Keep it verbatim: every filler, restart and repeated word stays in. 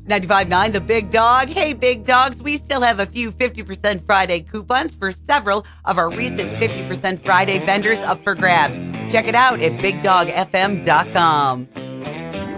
ninety-five point nine The Big Dog. Hey, Big Dogs, we still have a few fifty percent Friday coupons for several of our recent fifty percent Friday vendors up for grabs. Check it out at big dog f m dot com.